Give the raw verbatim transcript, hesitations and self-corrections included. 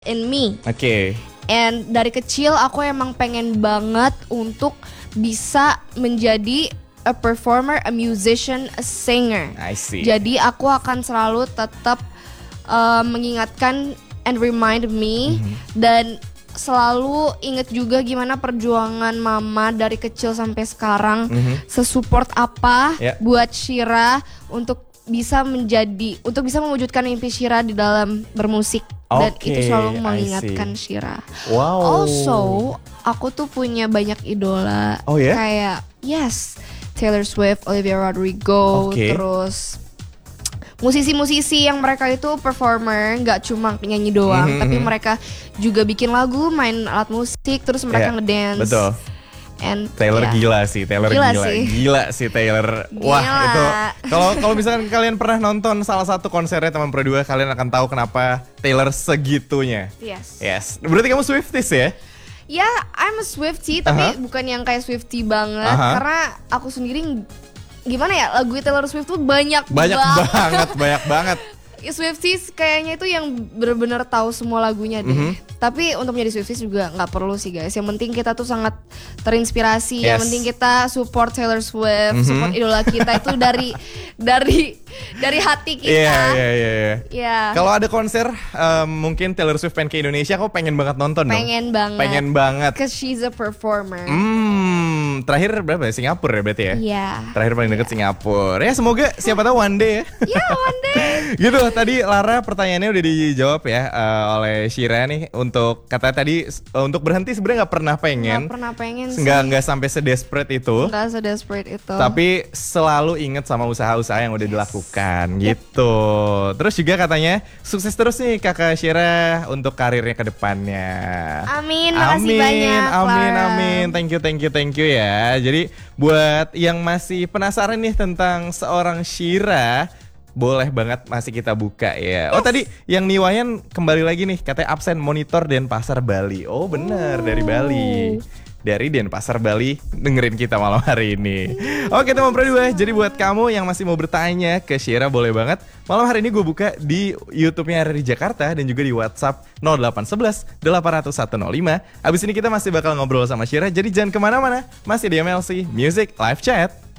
in me. Oke. Okay. And dari kecil aku emang pengen banget untuk bisa menjadi a performer, a musician, a singer. I see. Jadi aku akan selalu tetap uh, mengingatkan and remind me mm-hmm. dan selalu inget juga gimana perjuangan mama dari kecil sampai sekarang, mm-hmm. sesupport apa yeah. buat Shira untuk bisa menjadi, untuk bisa mewujudkan mimpi Shira di dalam bermusik. Dan okay, itu selalu mengingatkan Shira. Wow. Also, aku tuh punya banyak idola. Oh ya? Yeah? Kayak yes, Taylor Swift, Olivia Rodrigo, okay. terus musisi-musisi yang mereka itu performer, nggak cuma penyanyi doang, mm-hmm. tapi mereka juga bikin lagu, main alat musik, terus mereka yeah, ngedance. Betul. And, Taylor yeah. gila sih, Taylor gila, gila, sih. gila sih Taylor. Gila. Wah itu, kalau kalau misalkan kalian pernah nonton salah satu konsernya teman Pro dua, kalian akan tahu kenapa Taylor segitunya. Yes. Yes. Berarti kamu Swifties ya? Ya, yeah, I'm a Swiftie, tapi uh-huh. bukan yang kayak Swiftie banget, uh-huh. karena aku sendiri gimana ya, lagu Taylor Swift tuh banyak, banyak banget, banget, banyak banget. Swifties kayaknya itu yang benar-benar tahu semua lagunya deh. Mm-hmm. Tapi untuk menjadi Swifties juga nggak perlu sih guys. Yang penting kita tuh sangat terinspirasi. Yes. Yang penting kita support Taylor Swift, mm-hmm. support idola kita itu dari dari dari hati kita. Iya iya iya. Iya. Kalau ada konser, um, mungkin Taylor Swift pengen ke Indonesia, aku pengen banget nonton dong. Pengen banget. Pengen banget. Cause she's a performer. Hmm, terakhir berapa ya? Singapura ya berarti ya? Iya. Yeah. Terakhir paling deket yeah. Singapura. Ya semoga siapa tahu one day ya. Iya yeah, one day. Gitu. Tadi Lara pertanyaannya udah dijawab ya uh, oleh Shira nih, untuk kata tadi uh, untuk berhenti sebenarnya nggak pernah pengen. Nggak pernah pengen sih. Nggak nggak sampai sedesperate itu. Nggak sedesperate itu. Tapi selalu inget sama usaha-usaha yang udah yes. dilakukan yep. gitu. Terus juga katanya sukses terus nih kakak Shira untuk karirnya ke depannya. Amin. Makasih amin, banyak. Amin Lara. amin. Thank you thank you thank you ya. Jadi buat yang masih penasaran nih tentang seorang Shira, boleh banget masih kita buka ya. Yes. Oh tadi yang Niwayan kembali lagi nih, katanya absen monitor Denpasar Bali. Oh benar, oh. dari Bali. Dari Denpasar Bali dengerin kita malam hari ini. Oke teman Pro dua, jadi buat kamu yang masih mau bertanya ke Shira, boleh banget. Malam hari ini gue buka di YouTube-nya R R I Jakarta dan juga di WhatsApp nol delapan satu satu delapan nol nol satu nol lima. Abis ini kita masih bakal ngobrol sama Shira, jadi jangan kemana-mana. Masih di M L C Music Live Chat.